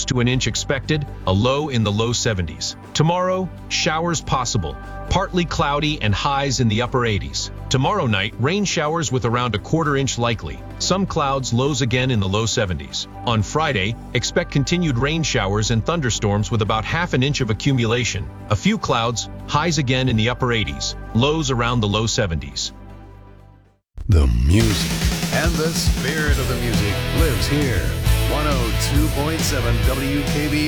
close to an inch expected, a low in the low 70s. Tomorrow, showers possible, partly cloudy and highs in the upper 80s. Tomorrow night, rain showers with around a quarter inch likely. Some clouds, lows again in the low 70s. On Friday, expect continued rain showers and thunderstorms with about half an inch of accumulation. A few clouds, highs again in the upper 80s, lows around the low 70s. The music and the spirit of the music lives here. 102.7 WKB